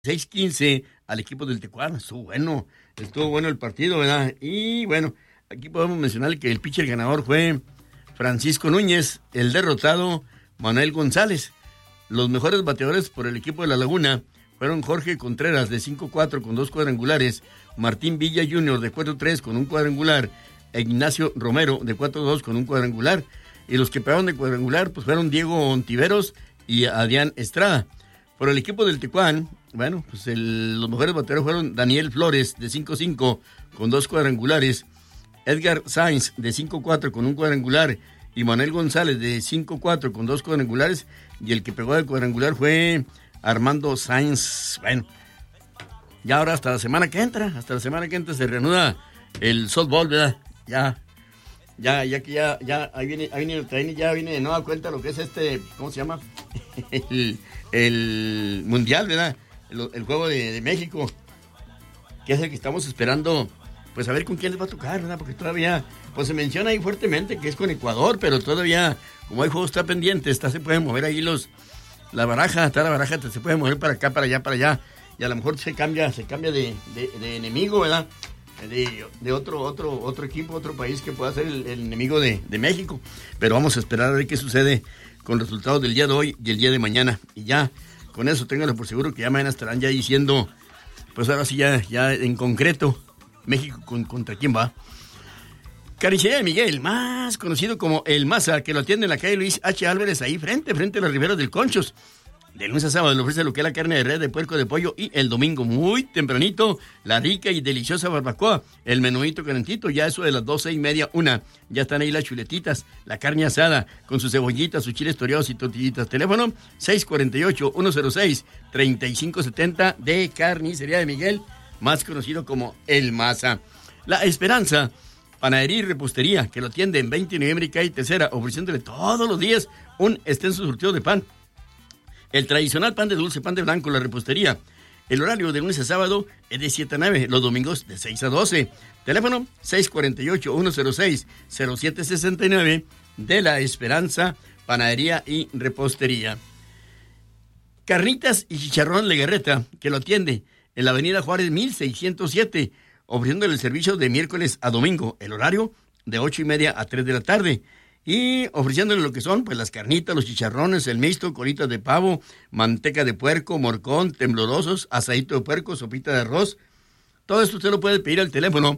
6-15 al equipo del Tecuán. Estuvo bueno el partido, ¿verdad? Y bueno, aquí podemos mencionar que el pitcher ganador fue Francisco Núñez, el derrotado Manuel González. Los mejores bateadores por el equipo de La Laguna fueron Jorge Contreras de 5-4 con 2 cuadrangulares, Martín Villa Jr. de 4-3 con un cuadrangular, e Ignacio Romero de 4-2 con un cuadrangular. Y los que pegaron de cuadrangular pues fueron Diego Ontiveros y Adrián Estrada. Por el equipo del Tecuán, bueno, pues los mejores bateadores fueron Daniel Flores de 5-5 con 2 cuadrangulares, Edgar Sainz de 5-4 con un cuadrangular y Manuel González de 5-4 con 2 cuadrangulares, y el que pegó de cuadrangular fue Armando Sainz. Bueno, ya ahora hasta la semana que entra se reanuda el softball, ¿verdad? Ahí viene de nueva cuenta lo que es ¿cómo se llama? el mundial, ¿verdad? El juego de México, que es el que estamos esperando, pues a ver con quién les va a tocar, ¿verdad? Porque todavía, pues se menciona ahí fuertemente que es con Ecuador, pero todavía, como hay juego está pendiente, se pueden mover ahí la baraja, se puede mover para acá, para allá, y a lo mejor se cambia de enemigo, ¿verdad? De otro equipo, otro país que pueda ser el enemigo de México. Pero vamos a esperar a ver qué sucede con los resultados del día de hoy y el día de mañana. Y ya, con eso ténganlo por seguro que ya mañana estarán ya diciendo, pues ahora sí ya en concreto, México contra quién va. Carnicería de Miguel, más conocido como El Maza, que lo atiende en la calle Luis H. Álvarez, ahí frente a los riberos del Conchos. De lunes a sábado le ofrece lo que es la carne de res, de puerco, de pollo, y el domingo muy tempranito la rica y deliciosa barbacoa, el menuito calentito, ya eso de las 12:30, 1, ya están ahí las chuletitas, la carne asada con sus cebollitas, sus chiles toreados y tortillitas. Teléfono 648-106-3570 de Carnicería de Miguel, más conocido como El Maza. La Esperanza, panadería y repostería, que lo atiende en 20 de noviembre y calle Tercera, ofreciéndole todos los días un extenso surtido de pan. El tradicional pan de dulce, pan de blanco, la repostería. El horario de lunes a sábado es de 7 a 9, los domingos de 6 a 12. Teléfono 648-106-0769 de La Esperanza, panadería y repostería. Carnitas y Chicharrón Legarreta, que lo atiende en la avenida Juárez 1607, ofreciéndole el servicio de miércoles a domingo. El horario de 8:30 a 3 de la tarde. Y ofreciéndole lo que son, pues las carnitas, los chicharrones, el mixto, colitas de pavo, manteca de puerco, morcón, temblorosos, asadito de puerco, sopita de arroz. Todo esto usted lo puede pedir al teléfono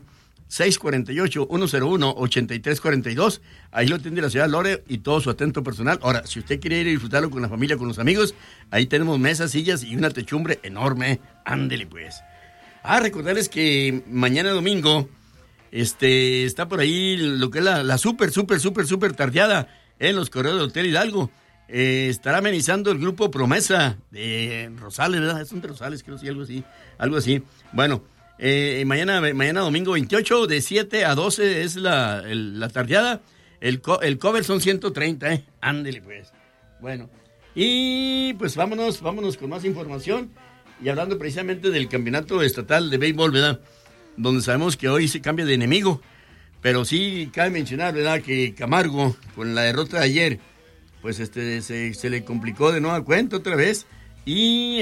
648-101-8342. Ahí lo atiende la señora Lore y todo su atento personal. Ahora, si usted quiere ir a disfrutarlo con la familia, con los amigos, ahí tenemos mesas, sillas y una techumbre enorme. Ándele pues. Recordarles que mañana domingo está por ahí lo que es la súper tardeada en los corredores del Hotel Hidalgo. Estará amenizando el grupo Promesa de Rosales, ¿verdad? Son de Rosales, creo, sí, algo así. Bueno, mañana domingo 28, de 7 a 12 es la tardeada. El cover son 130, Ándele, pues. Bueno, y pues vámonos con más información. Y hablando precisamente del campeonato estatal de béisbol, ¿verdad? Donde sabemos que hoy se cambia de enemigo, pero sí cabe mencionar, ¿verdad?, que Camargo, con la derrota de ayer, pues se le complicó de nueva cuenta otra vez, y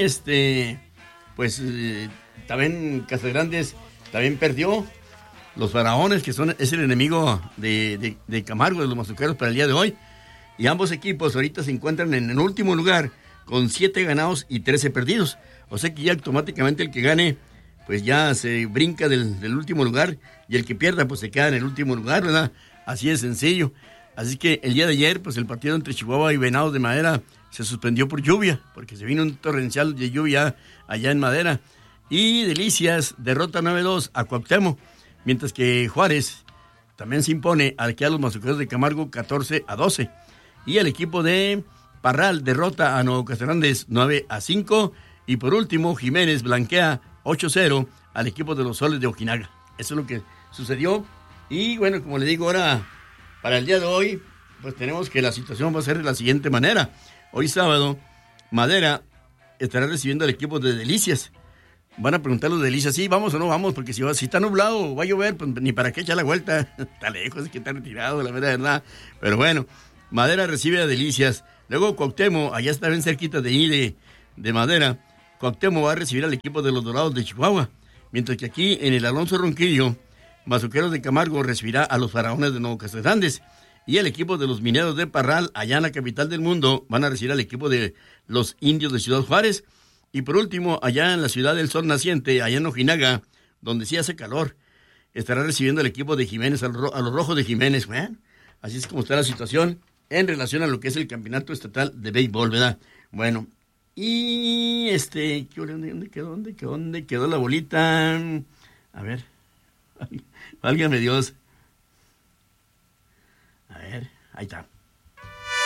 también Casagrandes también perdió. Los Faraones, que es el enemigo de Camargo, de los Mazuqueros, para el día de hoy, y ambos equipos ahorita se encuentran en el último lugar con 7 ganados y 13 perdidos, o sea que ya automáticamente el que gane pues ya se brinca del último lugar, y el que pierda pues se queda en el último lugar, ¿verdad? Así de sencillo. Así que el día de ayer, pues el partido entre Chihuahua y Venados de Madera se suspendió por lluvia, porque se vino un torrencial de lluvia allá en Madera. Y Delicias derrota 9-2 a Cuauhtémoc, mientras que Juárez también se impone a los Mazuqueros de Camargo 14-12. Y el equipo de Parral derrota a Nuevo Casagrandes 9-5. Y por último, Jiménez blanquea 8-0 al equipo de los Soles de Ojinaga. Eso es lo que sucedió. Y bueno, como le digo ahora, para el día de hoy, pues tenemos que la situación va a ser de la siguiente manera. Hoy sábado, Madera estará recibiendo al equipo de Delicias. Van a preguntar los de Delicias, sí, vamos o no vamos, porque si está nublado o va a llover, pues ni para qué echar la vuelta. Está lejos, es que está retirado, la verdad. Pero bueno, Madera recibe a Delicias. Luego Cuauhtémoc, allá está bien cerquita de ahí de Madera, Cuauhtémoc va a recibir al equipo de los Dorados de Chihuahua, mientras que aquí en el Alonso Ronquillo, Bazuqueros de Camargo recibirá a los Faraones de Nuevo Castle Grandes, y el equipo de los Mineros de Parral, allá en la capital del mundo, van a recibir al equipo de los Indios de Ciudad Juárez. Y por último, allá en la ciudad del Sol Naciente, allá en Ojinaga, donde sí hace calor, estará recibiendo el equipo de Jiménez, a los Rojos de Jiménez. Bueno, así es como está la situación en relación a lo que es el campeonato estatal de béisbol, ¿verdad? Bueno, y ¿dónde quedó la bolita? A ver, válgame Dios. A ver, ahí está.